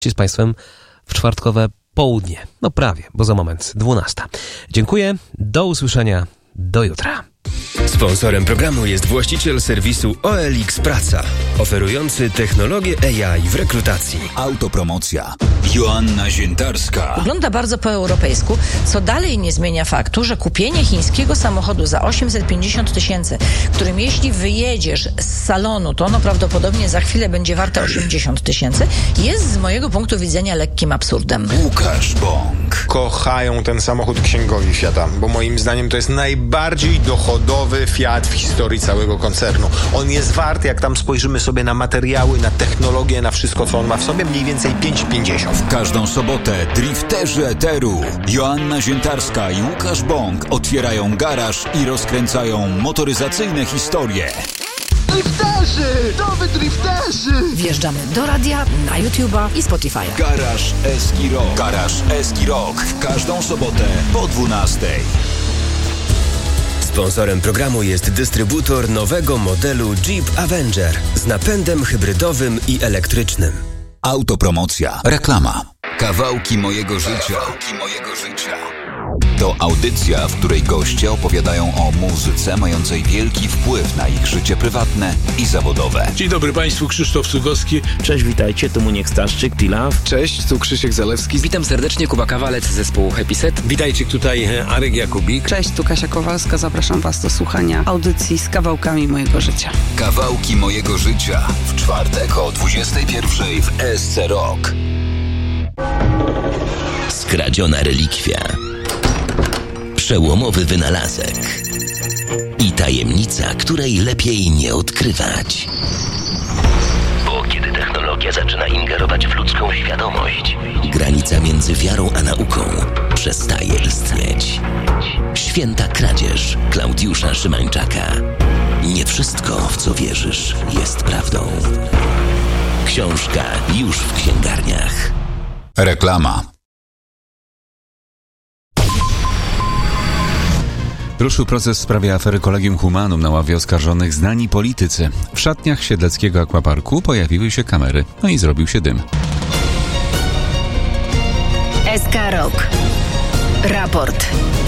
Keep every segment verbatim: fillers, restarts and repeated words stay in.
z Państwem w czwartkowe południe. No prawie, bo za moment dwunasta. Dziękuję, do usłyszenia, do jutra. Sponsorem programu jest właściciel serwisu O L X Praca, oferujący technologię A I w rekrutacji. Autopromocja. Joanna Ziętarska. Wygląda bardzo po europejsku, co dalej nie zmienia faktu, że kupienie chińskiego samochodu za osiemset pięćdziesiąt tysięcy, którym jeśli wyjedziesz z salonu, to ono prawdopodobnie za chwilę będzie warte osiemdziesiąt tysięcy, jest z mojego punktu widzenia lekkim absurdem. Łukasz Bąk. Kochają ten samochód księgowi Fiata, bo moim zdaniem to jest najbardziej dochodowy Fiat w historii całego koncernu. On jest wart, jak tam spojrzymy sobie na materiały, na technologię, na wszystko, co on ma w sobie, mniej więcej pięć pięćdziesiąt. W każdą sobotę drifterzy eteru Joanna Ziętarska i Łukasz Bąk otwierają garaż i rozkręcają motoryzacyjne historie. Drifterzy! Nowy drifterzy! Wjeżdżamy do radia, na YouTube'a i Spotify'a. Garaż Eski Rock. Garaż Eski Rock. W każdą sobotę po dwunastej. Sponsorem programu jest dystrybutor nowego modelu Jeep Avenger z napędem hybrydowym i elektrycznym. Autopromocja. Reklama. Kawałki mojego życia. Kawałki mojego życia. To audycja, w której goście opowiadają o muzyce mającej wielki wpływ na ich życie prywatne i zawodowe. Dzień dobry Państwu, Krzysztof Cugowski. Cześć, witajcie, tu Muniek Staszczyk, T-Love. Cześć, tu Krzysiek Zalewski. Witam serdecznie, Kuba Kawalec z zespołu Happy Set. Witajcie, tutaj Arek Jakubik. Cześć, tu Kasia Kowalska, zapraszam Was do słuchania audycji z kawałkami mojego życia. Kawałki mojego życia w czwartek o dwudziestej pierwszej w S C Rock. Skradziona relikwia, przełomowy wynalazek i tajemnica, której lepiej nie odkrywać. Bo kiedy technologia zaczyna ingerować w ludzką świadomość, granica między wiarą a nauką przestaje istnieć. Święta kradzież Klaudiusza Szymańczaka. Nie wszystko, w co wierzysz, jest prawdą. Książka już w księgarniach. Reklama. Ruszył proces w sprawie afery Collegium Humanum. Na ławie oskarżonych znani politycy. W szatniach siedleckiego akwaparku pojawiły się kamery, no i zrobił się dym. S K Rock. Raport.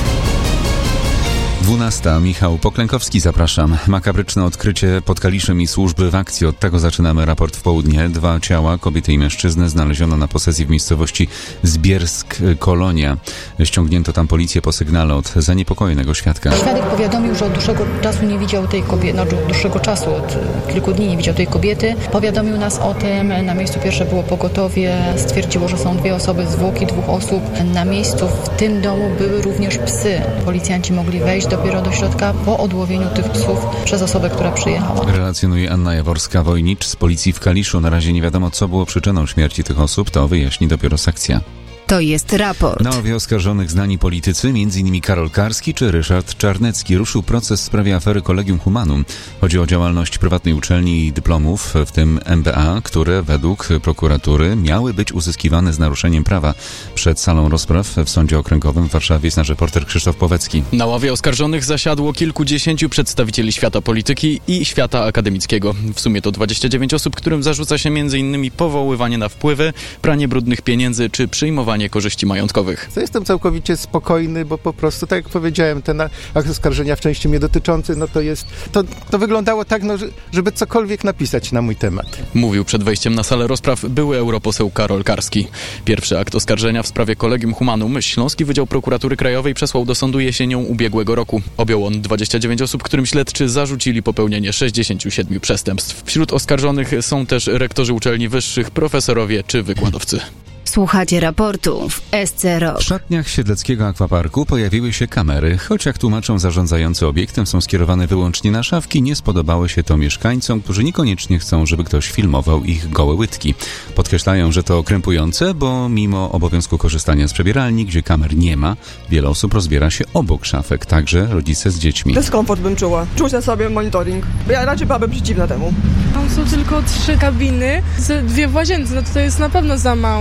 dwunasta. Michał Poklękowski, zapraszam. Makabryczne odkrycie pod Kaliszem i służby w akcji. Od tego zaczynamy raport w południe. Dwa ciała, kobiety i mężczyzny, znaleziono na posesji w miejscowości Zbiersk-Kolonia. Ściągnięto tam policję po sygnale od zaniepokojonego świadka. Świadek powiadomił, że od dłuższego czasu nie widział tej kobiety, no od dłuższego czasu, od kilku dni nie widział tej kobiety. Powiadomił nas o tym. Na miejscu pierwsze było pogotowie. Stwierdziło, że są dwie osoby, zwłoki dwóch osób. Na miejscu w tym domu były również psy. Policjanci mogli wejść dopiero do środka po odłowieniu tych psów przez osobę, która przyjechała. Relacjonuje Anna Jaworska-Wojnicz z policji w Kaliszu. Na razie nie wiadomo, co było przyczyną śmierci tych osób. To wyjaśni dopiero sekcja. To jest raport. Na ławie oskarżonych znani politycy, m.in. Karol Karski czy Ryszard Czarnecki. Ruszył proces w sprawie afery Collegium Humanum. Chodzi o działalność prywatnej uczelni i dyplomów, w tym M B A, które według prokuratury miały być uzyskiwane z naruszeniem prawa. Przed salą rozpraw w Sądzie Okręgowym w Warszawie jest nasz reporter Krzysztof Powecki. Na ławie oskarżonych zasiadło kilkudziesięciu przedstawicieli świata polityki i świata akademickiego. W sumie to dwadzieścia dziewięć osób, którym zarzuca się m.in. powoływanie na wpływy, pranie brudnych pieniędzy czy przyjmowanie korzyści majątkowych. To jestem całkowicie spokojny, bo po prostu, tak jak powiedziałem, ten akt oskarżenia w części mnie dotyczący, no to jest, to, to wyglądało tak, no, żeby cokolwiek napisać na mój temat. Mówił przed wejściem na salę rozpraw były europoseł Karol Karski. Pierwszy akt oskarżenia w sprawie Collegium Humanum Śląski Wydział Prokuratury Krajowej przesłał do sądu jesienią ubiegłego roku. Objął on dwadzieścia dziewięć osób, którym śledczy zarzucili popełnienie sześćdziesięciu siedmiu przestępstw. Wśród oskarżonych są też rektorzy uczelni wyższych, profesorowie czy wykładowcy. Słuchacie raportu w S C Rock. W szatniach siedleckiego akwaparku pojawiły się kamery, choć jak tłumaczą zarządzający obiektem, są skierowane wyłącznie na szafki. Nie spodobało się to mieszkańcom, którzy niekoniecznie chcą, żeby ktoś filmował ich gołe łydki. Podkreślają, że to krępujące, bo mimo obowiązku korzystania z przebieralni, gdzie kamer nie ma, wiele osób rozbiera się obok szafek, także rodzice z dziećmi. Dyskomfort bym czuła. Czuć na sobie monitoring. Ja raczej byłabym przeciwna temu. Tam są tylko trzy kabiny, dwie w łazience, no to, to jest na pewno za mało. Jakby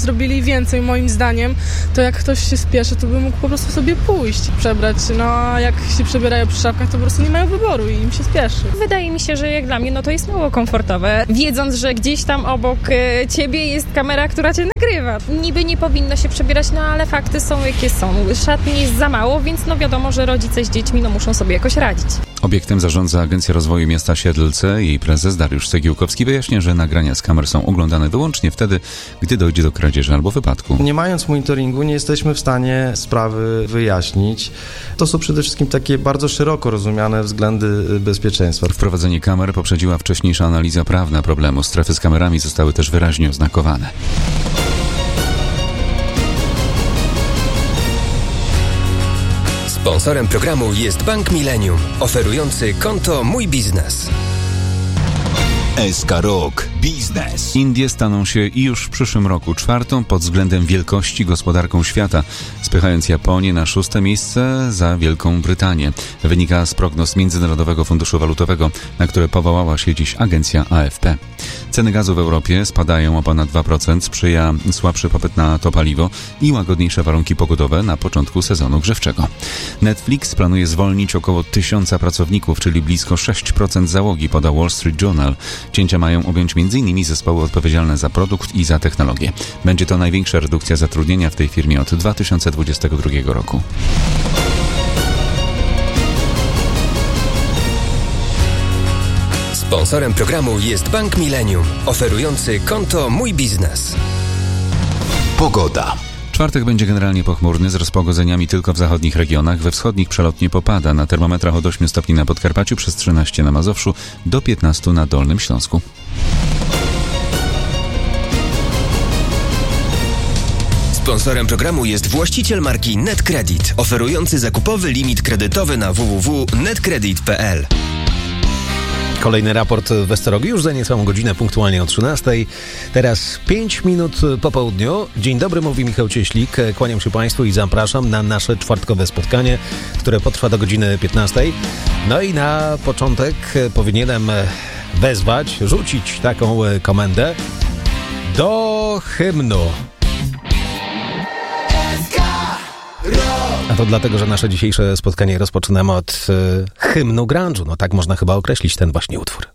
zrobili więcej moim zdaniem, to jak ktoś się spieszy, to by mógł po prostu sobie pójść, przebrać. No a jak się przebierają przy szafkach, to po prostu nie mają wyboru i im się spieszy. Wydaje mi się, że jak dla mnie, no to jest mało komfortowe. Wiedząc, że gdzieś tam obok e, ciebie jest kamera, która cię nagrywa. Niby nie powinno się przebierać, no ale fakty są jakie są. Szatni jest za mało, więc no wiadomo, że rodzice z dziećmi no muszą sobie jakoś radzić. Obiektem zarządza Agencja Rozwoju Miasta Siedlce. Jej prezes Dariusz Cegiłkowski wyjaśnia, że nagrania z kamer są oglądane wyłącznie wtedy, gdy dojdzie do kradzieży albo wypadku. Nie mając monitoringu, nie jesteśmy w stanie sprawy wyjaśnić. To są przede wszystkim takie bardzo szeroko rozumiane względy bezpieczeństwa. Wprowadzenie kamer poprzedziła wcześniejsza analiza prawna problemu. Strefy z kamerami zostały też wyraźnie oznakowane. Sponsorem programu jest Bank Millennium, oferujący konto Mój Biznes. S K Rok Biznes. Indie staną się już w przyszłym roku czwartą pod względem wielkości gospodarką świata, spychając Japonię na szóste miejsce za Wielką Brytanię. Wynika z prognoz Międzynarodowego Funduszu Walutowego, na które powołała się dziś agencja A F P. Ceny gazu w Europie spadają o ponad dwa procent, sprzyja słabszy popyt na to paliwo i łagodniejsze warunki pogodowe na początku sezonu grzewczego. Netflix planuje zwolnić około tysiąca pracowników, czyli blisko sześć procent załogi, poda Wall Street Journal. Cięcia mają objąć między innymi zespoły odpowiedzialne za produkt i za technologię. Będzie to największa redukcja zatrudnienia w tej firmie od dwa tysiące dwudziestego drugiego roku. Sponsorem programu jest Bank Millennium, oferujący konto Mój Biznes. Pogoda. Czwartek będzie generalnie pochmurny, z rozpogodzeniami tylko w zachodnich regionach. We wschodnich przelotnie popada. Na termometrach od ośmiu stopni na Podkarpaciu, przez trzynaście na Mazowszu, do piętnastu na Dolnym Śląsku. Sponsorem programu jest właściciel marki NetCredit, oferujący zakupowy limit kredytowy na w w w kropka netcredit kropka p l. Kolejny raport w Westerogii już za niecałą godzinę, punktualnie o trzynastej. Teraz pięć minut po południu. Dzień dobry, mówi Michał Cieślik. Kłaniam się Państwu i zapraszam na nasze czwartkowe spotkanie, które potrwa do godziny piętnastej. No i na początek powinienem wezwać, rzucić taką komendę do hymnu. A to dlatego, że nasze dzisiejsze spotkanie rozpoczynamy od y, hymnu grunge'u. No tak można chyba określić ten właśnie utwór.